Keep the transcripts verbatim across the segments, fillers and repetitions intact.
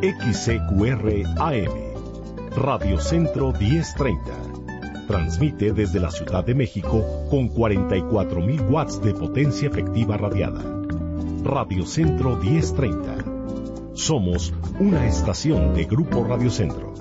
X C Q R A M, Radio Centro diez treinta. Transmite desde la Ciudad de México con cuarenta y cuatro mil watts de potencia efectiva radiada. Radio Centro diez treinta. Somos una estación de Grupo Radio Centro.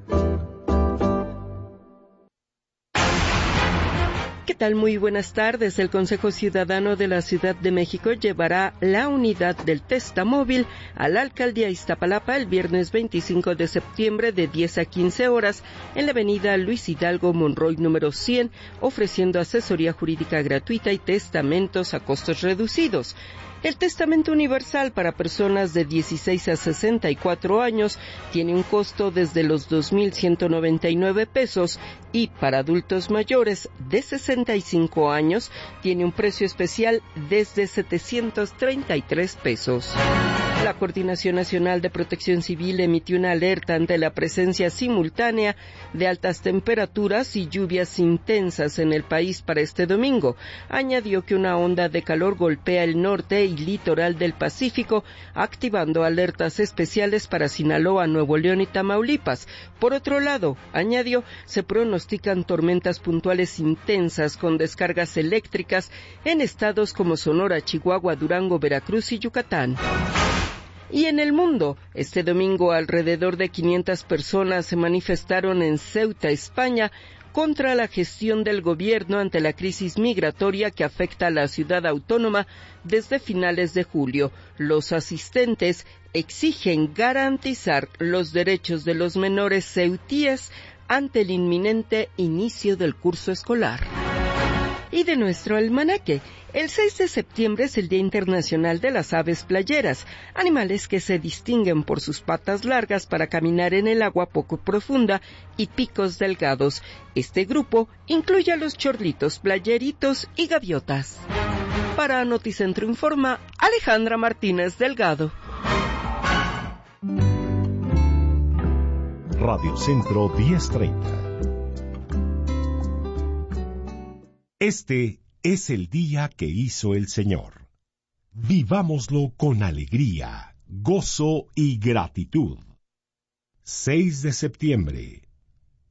¿Qué tal? Muy buenas tardes. El Consejo Ciudadano de la Ciudad de México llevará la unidad del Testamóvil a la Alcaldía Iztapalapa el viernes veinticinco de septiembre de diez a quince horas en la avenida Luis Hidalgo Monroy número cien, ofreciendo asesoría jurídica gratuita y testamentos a costos reducidos. El testamento universal para personas de dieciséis a sesenta y cuatro años tiene un costo desde los dos mil ciento noventa y nueve pesos y para adultos mayores de sesenta y cinco años tiene un precio especial desde setecientos treinta y tres pesos. La Coordinación Nacional de Protección Civil emitió una alerta ante la presencia simultánea de altas temperaturas y lluvias intensas en el país para este domingo. Añadió que una onda de calor golpea el norte y litoral del Pacífico, activando alertas especiales para Sinaloa, Nuevo León y Tamaulipas. Por otro lado, añadió, se pronostican tormentas puntuales intensas con descargas eléctricas en estados como Sonora, Chihuahua, Durango, Veracruz y Yucatán. Y en el mundo, este domingo alrededor de quinientas personas se manifestaron en Ceuta, España, contra la gestión del gobierno ante la crisis migratoria que afecta a la ciudad autónoma desde finales de julio. Los asistentes exigen garantizar los derechos de los menores ceutíes ante el inminente inicio del curso escolar. Y de nuestro almanaque, el seis de septiembre es el Día Internacional de las Aves Playeras, animales que se distinguen por sus patas largas para caminar en el agua poco profunda y picos delgados. Este grupo incluye a los chorlitos, playeritos y gaviotas. Para Noticentro Informa, Alejandra Martínez Delgado. Radio Centro diez treinta. Este es el día que hizo el Señor. Vivámoslo con alegría, gozo y gratitud. seis de septiembre,